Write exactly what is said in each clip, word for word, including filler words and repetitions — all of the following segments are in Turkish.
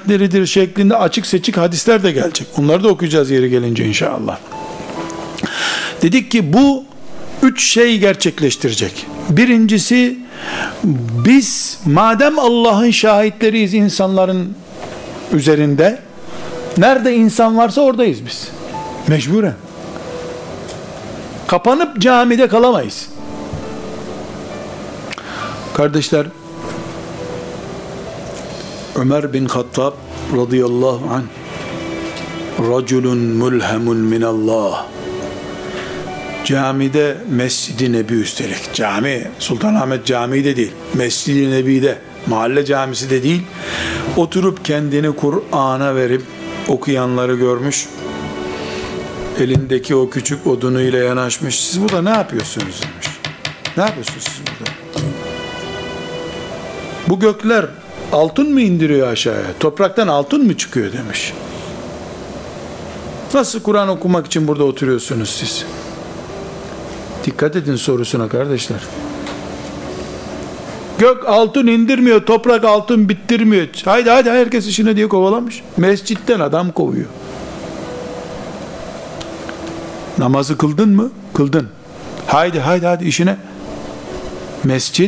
işaretleridir şeklinde açık seçik hadisler de gelecek. Onları da okuyacağız yeri gelince inşallah. Dedik ki bu üç şey gerçekleştirecek. Birincisi, biz madem Allah'ın şahitleriyiz insanların üzerinde, nerede insan varsa oradayız biz. Mecburen. Kapanıp camide kalamayız. Kardeşler, Ömer bin Hattab radıyallahu anh, raculun mulhamun minallah, camide, Mescid-i Nebi, üstelik cami, Sultanahmet Camii de değil, Mescid-i Nebi'de, mahalle camisi de değil, oturup kendini Kur'an'a verip okuyanları görmüş, elindeki o küçük odunuyla yanaşmış. Siz burada ne yapıyorsunuz demiş. Ne yapıyorsunuz siz burada? Bu gökler altın mı indiriyor aşağıya? Topraktan altın mı çıkıyor demiş. Nasıl Kur'an okumak için burada oturuyorsunuz siz? Dikkat edin sorusuna kardeşler. Gök altın indirmiyor, toprak altın bittirmiyor. Haydi haydi herkes işine diye kovalamış. Mescitten adam kovuyor. Namazı kıldın mı? Kıldın. Haydi haydi hadi işine. Mescit,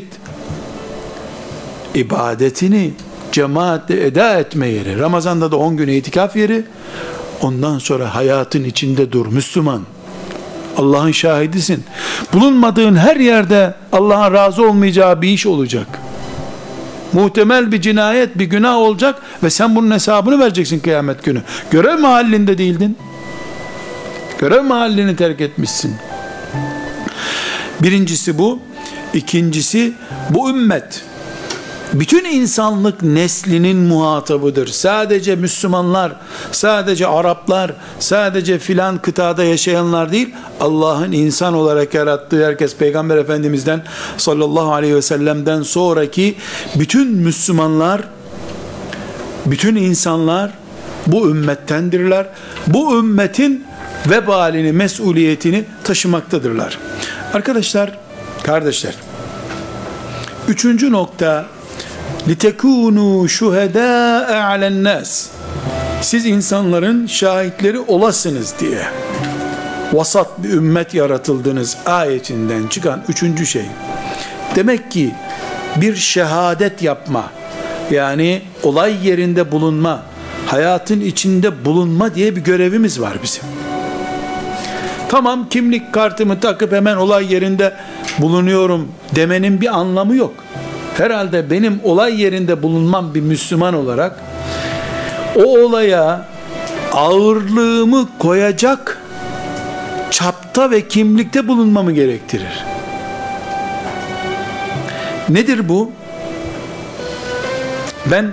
ibadetini cemaatle eda etme yeri. Ramazan'da da on gün itikaf yeri. Ondan sonra hayatın içinde dur Müslüman. Allah'ın şahidisin. Bulunmadığın her yerde Allah'ın razı olmayacağı bir iş olacak. Muhtemel bir cinayet, bir günah olacak ve sen bunun hesabını vereceksin kıyamet günü. Görev mahallinde değildin. Görev mahallini terk etmişsin. Birincisi bu. İkincisi, bu ümmet bütün insanlık neslinin muhatabıdır. Sadece Müslümanlar, sadece Araplar, sadece filan kıtada yaşayanlar değil, Allah'ın insan olarak yarattığı herkes, Peygamber Efendimiz'den sallallahu aleyhi ve sellem'den sonraki bütün Müslümanlar, bütün insanlar bu ümmettendirler. Bu ümmetin vebalini, mesuliyetini taşımaktadırlar. Arkadaşlar, kardeşler, üçüncü nokta, لِتَكُونُوا شُهَدَاءَ عَلَى النَّاسِ, siz insanların şahitleri olasınız diye vasat bir ümmet yaratıldınız ayetinden çıkan üçüncü şey. Demek ki bir şehadet yapma, yani olay yerinde bulunma, hayatın içinde bulunma diye bir görevimiz var bizim. Tamam, kimlik kartımı takıp hemen olay yerinde bulunuyorum demenin bir anlamı yok. Herhalde benim olay yerinde bulunmam bir Müslüman olarak o olaya ağırlığımı koyacak çapta ve kimlikte bulunmamı gerektirir. Nedir bu? Ben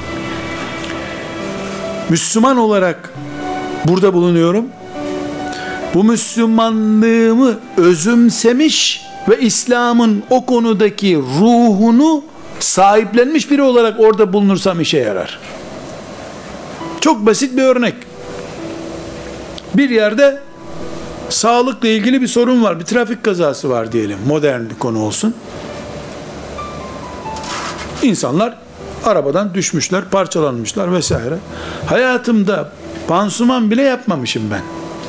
Müslüman olarak burada bulunuyorum. Bu Müslümanlığımı özümsemiş ve İslam'ın o konudaki ruhunu sahiplenmiş biri olarak orada bulunursam işe yarar. Çok basit bir örnek. Bir yerde sağlıkla ilgili bir sorun var, bir trafik kazası var diyelim, modern bir konu olsun. İnsanlar arabadan düşmüşler, parçalanmışlar vesaire. Hayatımda pansuman bile yapmamışım ben.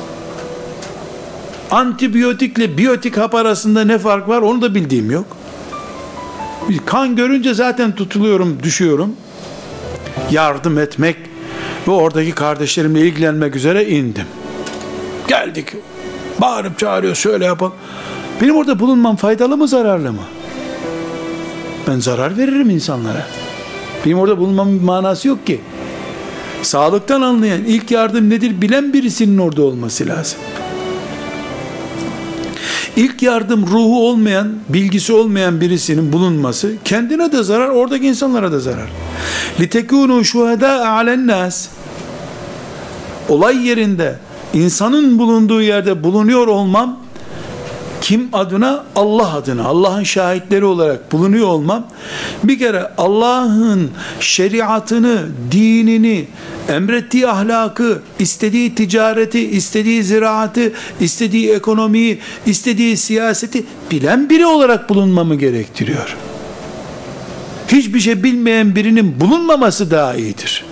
Antibiyotikle biyotik hap arasında ne fark var onu da bildiğim yok. Kan görünce zaten tutuluyorum, düşüyorum. Yardım etmek ve oradaki kardeşlerimle ilgilenmek üzere indim. Geldik, bağırıp çağırıyor, şöyle yapalım. Benim orada bulunmam faydalı mı, zararlı mı? Ben zarar veririm insanlara. Benim orada bulunmamın bir manası yok ki. Sağlıktan anlayan, ilk yardım nedir bilen birisinin orada olması lazım. İlk yardım ruhu olmayan, bilgisi olmayan birisinin bulunması kendine de zarar, oradaki insanlara da zarar. لِتَكُونُوا شُهَدَاءَ عَلَى النَّاسِ, olay yerinde, insanın bulunduğu yerde bulunuyor olmam, kim adına? Allah adına, Allah'ın şahitleri olarak bulunuyor olmam, bir kere Allah'ın şeriatını, dinini, emrettiği ahlakı, istediği ticareti, istediği ziraatı, istediği ekonomiyi, istediği siyaseti bilen biri olarak bulunmamı gerektiriyor. Hiçbir şey bilmeyen birinin bulunmaması daha iyidir.